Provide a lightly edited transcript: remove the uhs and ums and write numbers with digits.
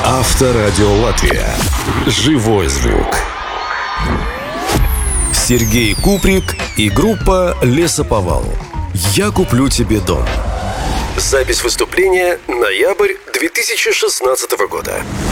Авторадио Латвия. Живой звук. Сергей Куприк и группа «Лесоповал». «Я куплю тебе дом». Запись выступления ноябрь 2016 года.